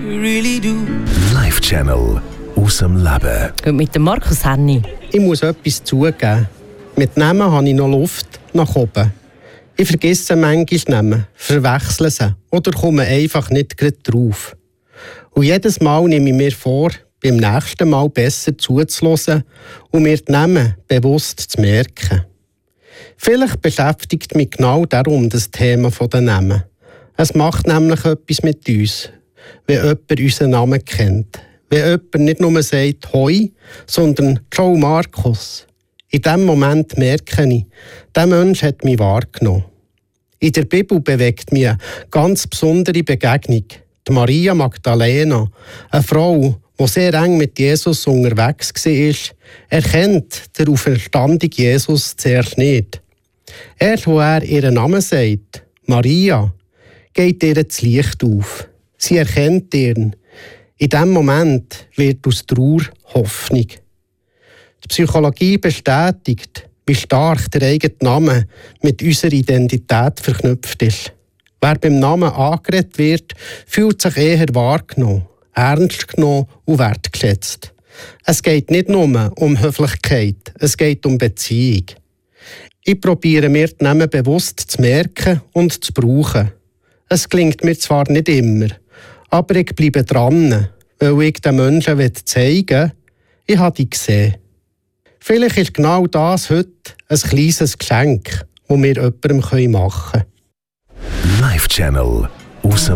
really do. Life Channel aus dem Leben. Und mit dem Markus Henny. Ich muss etwas zugeben. Mit Namen habe ich noch Luft nach oben. Ich vergesse manchmal Namen, verwechsle sie oder komme einfach nicht gerade drauf. Und jedes Mal nehme ich mir vor, beim nächsten Mal besser zuzuhören und mir die Namen bewusst zu merken. Vielleicht beschäftigt mich genau darum das Thema der Namen. Es macht nämlich etwas mit uns, wenn jemand unseren Namen kennt. Wenn jemand nicht nur sagt «Hoi», sondern «Ciao Markus». In diesem Moment merke ich, dieser Mensch hat mich wahrgenommen. In der Bibel bewegt mich eine ganz besondere Begegnung. Die Maria Magdalena, eine Frau, die sehr eng mit Jesus unterwegs war, erkennt den auferstandenen Jesus zuerst nicht. Erst wo er ihren Namen sagt, Maria, geht ihr das Licht auf. Sie erkennt ihn. In diesem Moment wird aus Trauer Hoffnung. Die Psychologie bestätigt, wie stark der eigene Name mit unserer Identität verknüpft ist. Wer beim Namen angeredet wird, fühlt sich eher wahrgenommen, ernst genommen und wertgeschätzt. Es geht nicht nur um Höflichkeit, es geht um Beziehung. Ich probiere mir die Namen bewusst zu merken und zu brauchen. Es gelingt mir zwar nicht immer, aber ich bleibe dran, weil ich den Menschen zeigen will, ich habe dich gesehen. Vielleicht ist genau das heute ein kleines Geschenk, das wir jemandem machen können. Life Channel aus dem